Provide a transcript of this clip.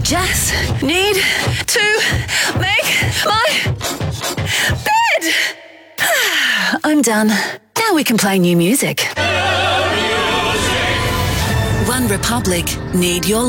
just need to make my bed. I'm done. Now we can play new music. One Republic, need your